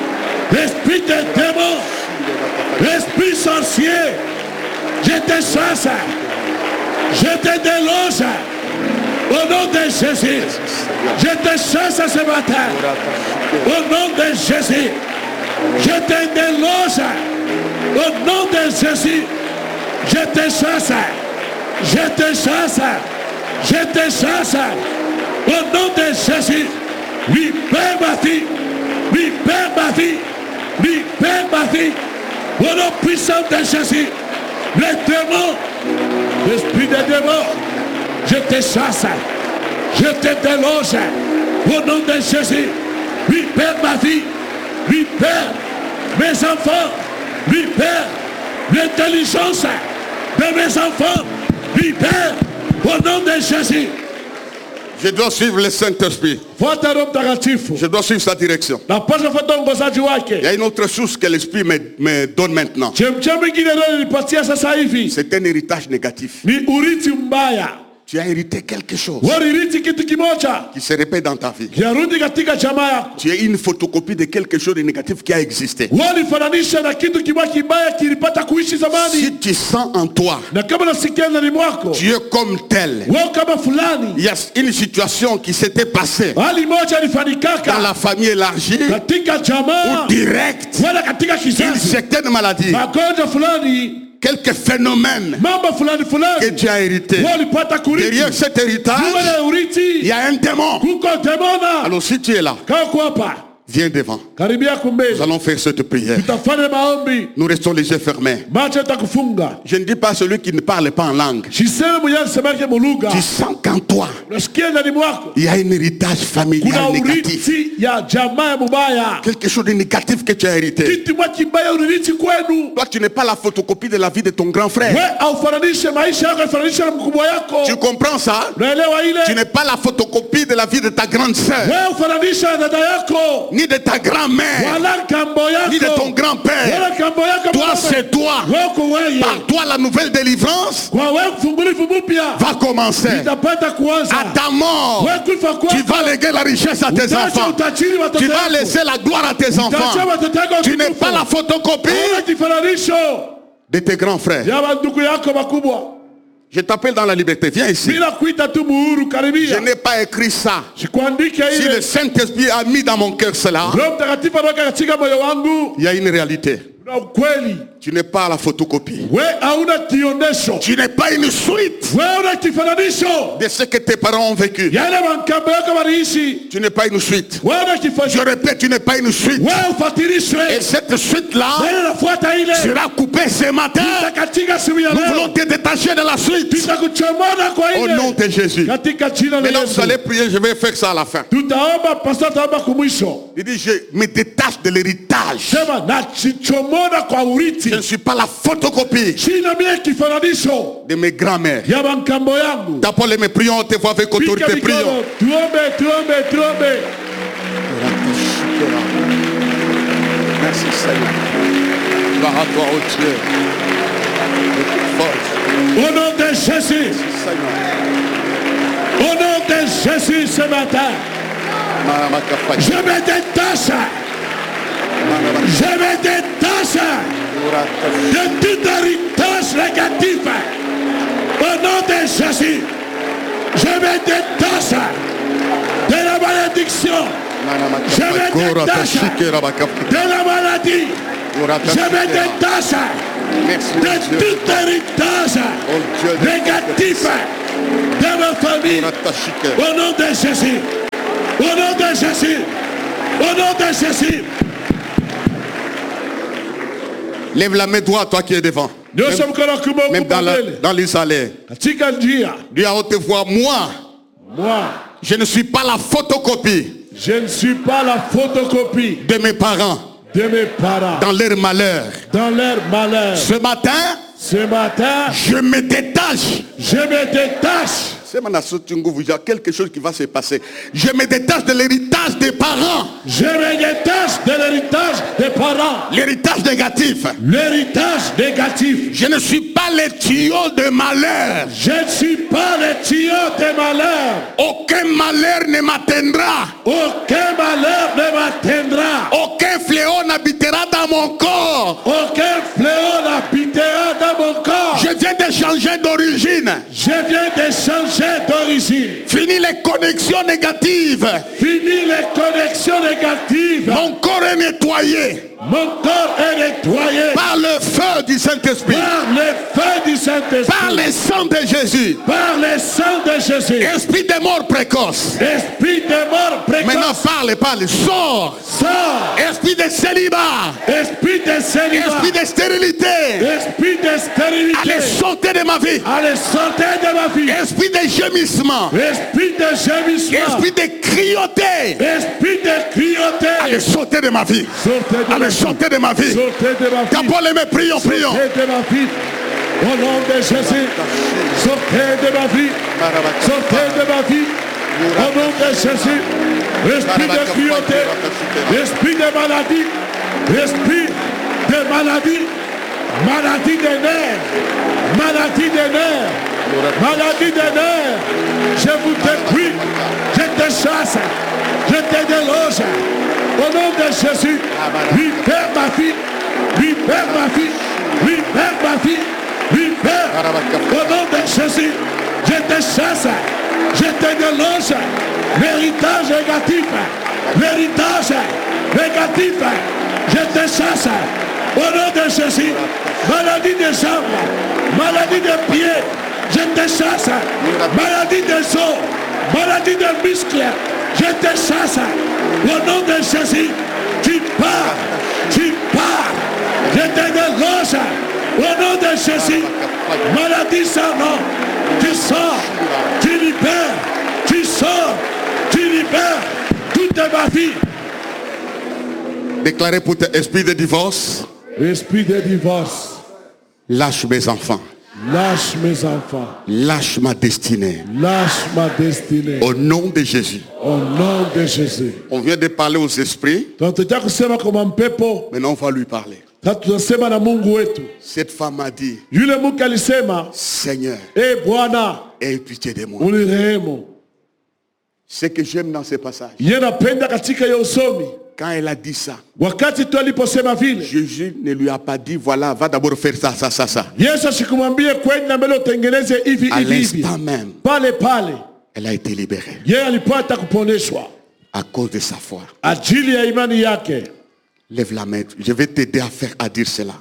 Esprit de démon. Esprit sorcier. Je te chasse. Je te déloge. Au nom de Jésus. Je te chasse ce matin. Au nom de Jésus. Je te déloge. Au nom de Jésus. Je te chasse. Je te chasse. Je te chasse. Au nom de Jésus. Libère ma vie. Libère ma vie. Libère ma vie. Au nom puissant de Jésus. Les démons. L'esprit des démons. Je te chasse. Je te déloge. Au nom de Jésus. Libère ma vie. Libère mes enfants. Libère l'intelligence de mes enfants. Libère au nom de Jésus. Je dois suivre le Saint-Esprit. Je dois suivre sa direction. Il y a une autre chose que l'Esprit me, me donne maintenant. C'est un héritage négatif. Tu as hérité quelque chose qui se répète dans ta vie. Tu es une photocopie de quelque chose de négatif qui a existé. Si tu sens en toi, tu es comme tel. Il y a une situation qui s'était passée dans la famille élargie ou directe, une certaine maladie, quelques phénomènes que tu as hérité. Derrière cet héritage, il y a un démon. Alors si tu es là, viens devant. Nous allons faire cette prière. Nous restons les yeux fermés. Je ne dis pas celui qui ne parle pas en langue. Tu sens qu'en toi, il y a un héritage familial négatif. Quelque chose de négatif que tu as hérité. Toi, tu n'es pas la photocopie de la vie de ton grand frère. Tu comprends ça? Tu n'es pas la photocopie de la vie de ta grande sœur. Ni de ta grand-mère, ni de ton grand-père. Toi, c'est toi. Par toi, la nouvelle délivrance va commencer. À ta mort, tu vas léguer la richesse à tes enfants. Tu vas laisser la gloire à tes enfants. Tu n'es pas la photocopie de tes grands frères. Je t'appelle dans la liberté. Viens ici. Je n'ai pas écrit ça. Si le Saint-Esprit a mis dans mon cœur cela, il y a une réalité. Tu n'es pas la photocopie. Tu n'es pas une suite de ce que tes parents ont vécu. Tu n'es pas une suite. Je répète, tu n'es pas une suite. Et cette suite-là sera coupée ce matin. Nous voulons te détacher de la suite. Au nom de Jésus. Maintenant, vous allez prier, je vais faire ça à la fin. Il dit, je me détache de l'héritage. Je ne suis pas la photocopie de mes grands-mères. D'abord, mes prions, on te voit avec autorité. Prions. Merci Seigneur. Gloire à toi, oh Dieu. Au nom de Jésus. Au nom de Jésus ce matin. Je me détache. Je me détache de tout héritage négatif. Au nom de Jésus, je me détache de la malédiction. Je me détache de la maladie. Je me détache de tout héritage négatif de ma famille. Au nom de Jésus. Au nom de Jésus. Au nom de Jésus. Lève la main droite, toi qui es devant. Même, même dans, la, dans les allées. Dis à haute voix, moi, moi, je ne suis pas la photocopie. Je ne suis pas la photocopie de mes parents. De mes parents. Dans leur malheur. Dans leur malheur. Ce matin. Ce matin. Je me détache. Je me détache. Il y a quelque chose qui va se passer. Je me détache de l'héritage des parents. Je me détache de l'héritage des parents. L'héritage négatif. L'héritage négatif. Je ne suis pas le tuyau de malheur. Je ne suis pas le tuyau de malheur. Aucun malheur ne m'atteindra. Aucun malheur ne m'atteindra. Aucun fléau n'habitera dans mon corps. Aucun fléau n'habitera dans mon corps. Je viens de changer d'origine. Je viens de changer d'origine. Fini les connexions négatives. Fini les connexions négatives. Mon corps est nettoyé. Mon corps est nettoyé. Par le feu du Saint-Esprit. Par le feu du Saint-Esprit. Par le sang de Jésus. Par le sang de Jésus. Esprit de mort précoce. Esprit de mort précoce. Maintenant parle, parle. Sors. Sors. Esprit de célibat. Esprit de célibat. Esprit de stérilité. Esprit de stérilité. Allez sortir de ma vie. Allez sortir de ma vie. Esprit de gémissement. Esprit de gémissement. Esprit de crioté. Esprit de crioté. Allez sortir de ma vie. Sortez de, Allez, sortez de ma vie. Sortez de ma vie. Tapons les mains, prions, prions. Sortez de ma vie. Au nom de Jésus. Sortez de ma vie. Sortez de ma vie. Au nom de Jésus. Esprit de crioté. Esprit de maladie. Esprit de maladie. Maladie des nerfs. Maladie des nerfs. Maladie des nerfs. Je vous détruis. Je te chasse. Je te déloge. Au nom de Jésus, libère ma fille, libère ma fille, libère ma fille, libère. Au nom de Jésus, je te chasse, je te déloge. L'héritage négatif, l'héritage négatif, je te chasse. Au nom de Jésus, maladie des jambes, maladie des pieds, je te chasse. Maladie des os, maladie des muscles, je te chasse. Au nom de Jésus, tu pars, tu pars, je te déloge. Au nom de Jésus, maladie sans nom, tu sors, tu libères, tu sors, tu libères toute ma vie. Déclarez pour tes esprits de divorce. Esprit de divorce. Lâche mes enfants. Lâche mes enfants. Lâche ma destinée. Lâche ma destinée. Au nom de Jésus. Au nom de Jésus. On vient de parler aux esprits. Maintenant on va lui parler. Cette femme a dit, Seigneur, aie pitié de moi. Ce que j'aime dans ce passage, quand elle a dit ça, Jésus ne lui a pas dit, voilà, va d'abord faire ça, ça, ça, ça. À l'instant même, elle a été libérée. À cause de sa foi. Lève la main. Je vais t'aider à faire, à dire cela.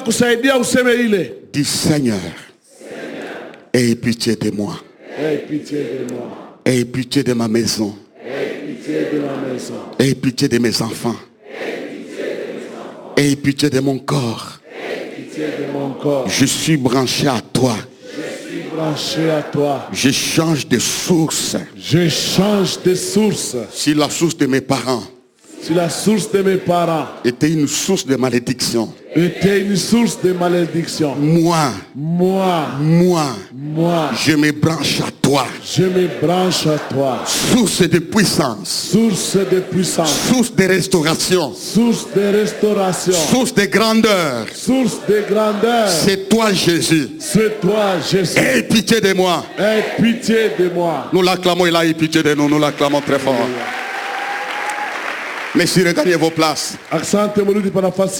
Dis, Seigneur, aie pitié de moi. Aie pitié de moi. Aie pitié de ma maison. Aie pitié de ma maison. Aie pitié de mes enfants. Aie pitié de mon corps. Aie pitié de mon corps. Je suis branché à toi. Je suis branché à toi. Je change de source. Je change de source. Si la source de mes parents, si la source de mes parents était une source de malédiction, était une source de malédiction, moi, moi, moi, moi, je me branche à toi. Je me branche à toi. Source de puissance. Source de puissance. Source de restauration. Source de restauration. Source de grandeur. Source de grandeur. C'est toi Jésus. C'est toi Jésus. Aie pitié de moi. Aie pitié de moi. Nous l'acclamons, il a eu pitié de nous. Nous l'acclamons très fort. Messieurs, regagnez vos places.